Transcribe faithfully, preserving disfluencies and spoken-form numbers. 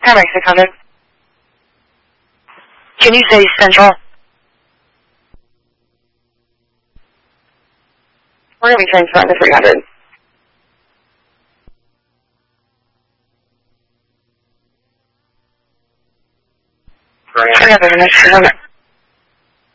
Primary six hundred. Can you say Central? We're going to be transferring to three hundred. three hundred, next three hundred.